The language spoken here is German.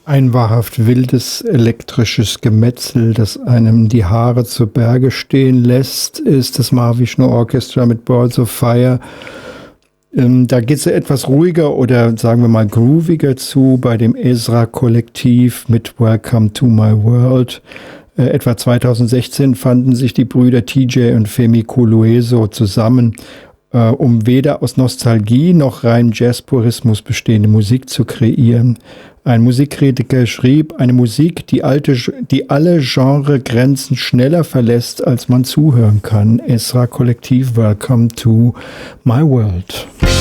Ein wahrhaft wildes elektrisches Gemetzel, das einem die Haare zu Berge stehen lässt, ist das Mahavishnu Orchestra mit Balls of Fire. Da geht es etwas ruhiger oder sagen wir mal grooviger zu bei dem Ezra-Kollektiv mit Welcome to My World. Etwa 2016 fanden sich die Brüder TJ und Femi Kolueso zusammen, um weder aus Nostalgie noch rein Jazz-Purismus bestehende Musik zu kreieren. Ein Musikkritiker schrieb, eine Musik, die alle Genregrenzen schneller verlässt, als man zuhören kann. Ezra Kollektiv, Welcome to My World.